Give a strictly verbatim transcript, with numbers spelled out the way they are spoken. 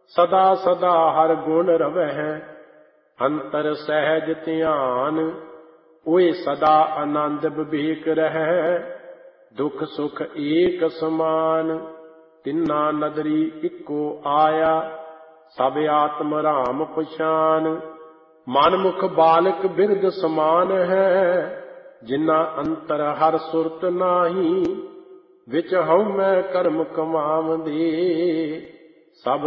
ਸਦਾ ਸਦਾ ਹਰ ਗੁਣ ਰਵਹਿ, ਅੰਤਰ ਸਹਿਜ ਧਿਆਨ। ਓਏ ਸਦਾ ਆਨੰਦ ਵਿਵੇਕ ਰਹਿ, ਦੁਖ ਸੁਖ ਏਕ ਸਮਾਨ। ਤਿੰਨਾ ਨਦਰੀ ਇੱਕੋ ਆਇਆ, ਸਭ ਆਤਮ ਰਾਮ ਪਛਾਨ। ਮਨ ਮੁਖ ਬਾਲਕ ਬਿਰਧ ਸਮਾਨ ਹੈ, ਜਿਨਾ ਅੰਤਰ ਹਰ ਸੁਰਤ ਨਾਹੀ। ਵਿੱਚ ਹਉਮੈ ਕਰਮ ਕਮਾਵਦੇ, ਸਭ